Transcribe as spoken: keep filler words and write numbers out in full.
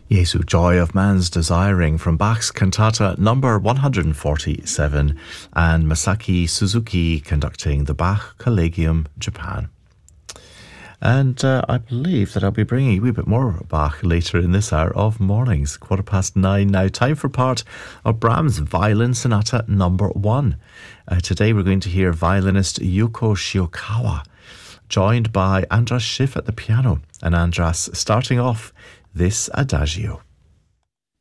Jesu, Joy of Man's Desiring from Bach's Cantata number one hundred forty-seven, and Masaki Suzuki conducting the Bach Collegium Japan. And uh, I believe that I'll be bringing a wee bit more Bach later in this hour of mornings. Quarter past nine now. Time for part of Brahms' Violin Sonata number one. Uh, today we're going to hear violinist Yuko Shiokawa, joined by Andras Schiff at the piano. And Andras starting off this Adagio.